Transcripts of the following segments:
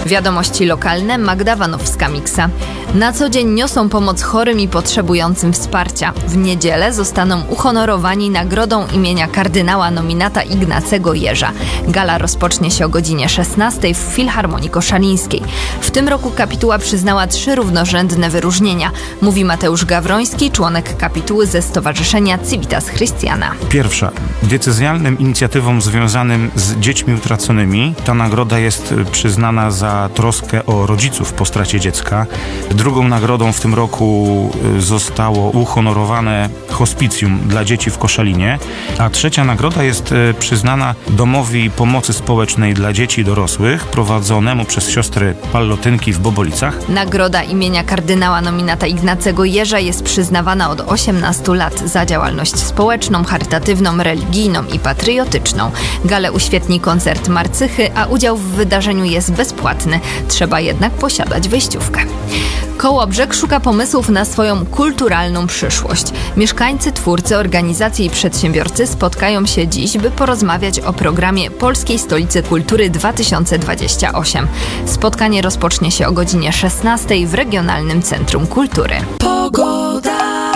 Wiadomości lokalne, Magda Wanowska-Miksa. Na co dzień niosą pomoc chorym i potrzebującym wsparcia. W niedzielę zostaną uhonorowani nagrodą imienia kardynała nominata Ignacego Jerza. Gala rozpocznie się o godzinie 16 w Filharmonii Koszalińskiej. W tym roku kapituła przyznała 3 równorzędne wyróżnienia, mówi Mateusz Gawroński, członek kapituły ze Stowarzyszenia Civitas Christiana. Pierwsza. Diecezjalnym inicjatywom związanym z dziećmi utraconymi ta nagroda jest przyznana za troskę o rodziców po stracie dziecka. Drugą nagrodą w tym roku zostało uhonorowane hospicjum dla dzieci w Koszalinie, a trzecia nagroda jest przyznana Domowi Pomocy Społecznej dla Dzieci i Dorosłych prowadzonemu przez siostry Pallotynki w Bobolicach. Nagroda imienia kardynała nominata Ignacego Jerza jest przyznawana od 18 lat za działalność społeczną, charytatywną, religijną i patriotyczną. Galę uświetni koncert Marcychy, a udział w wydarzeniu jest bezpłatny. Trzeba jednak posiadać wejściówkę. Kołobrzeg szuka pomysłów na swoją kulturalną przyszłość. Mieszkańcy, twórcy, organizacje i przedsiębiorcy spotkają się dziś, by porozmawiać o programie Polskiej Stolicy Kultury 2028. Spotkanie rozpocznie się o godzinie 16 w Regionalnym Centrum Kultury. Pogoda.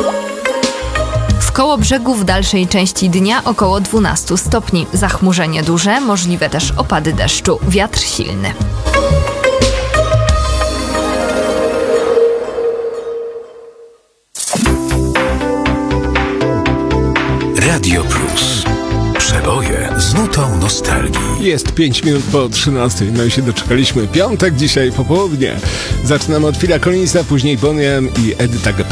W Kołobrzegu w dalszej części dnia około 12 stopni. Zachmurzenie duże, możliwe też opady deszczu. Wiatr silny. Radio Plus. Przeboje z nutą nostalgii. Jest 5 minut po 13. No i się doczekaliśmy. Piątek dzisiaj po południe. Zaczynamy od Phila Collinsa, później Bonnie M i Edyta G.